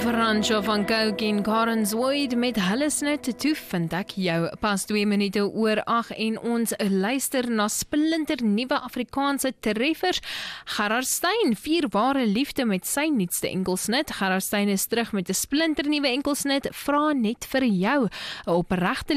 Fransjo van Coke en Karen Zoid met hulle snit toe vind ek jou pas 2 minute oor 8 en ons luister na splinter nuwe Afrikaanse treffers. Gerard Steyn, 4 ware liefde met sy nuutste enkelsnit. Gerard Steyn is terug met 'n splinter nuwe enkelsnit, vra net vir jou. 'n opregte